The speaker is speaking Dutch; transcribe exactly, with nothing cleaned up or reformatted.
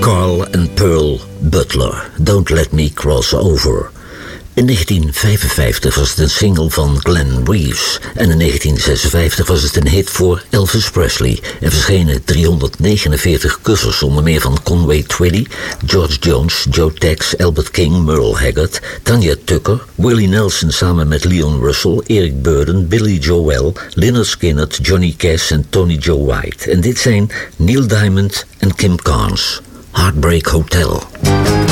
Carl en Pearl Butler, Don't Let Me Cross Over. In negentien vijfenvijftig was het een single van Glenn Reeves en in negentien zesenvijftig was het een hit voor Elvis Presley en verschenen driehonderdnegenenveertig covers onder meer van Conway Twitty, George Jones, Joe Tex, Albert King, Merle Haggard, Tanya Tucker, Willie Nelson samen met Leon Russell, Eric Burdon, Billy Joel, Lynyrd Skynyrd, Johnny Cash en Tony Joe White. En dit zijn Neil Diamond en Kim Carnes, Heartbreak Hotel.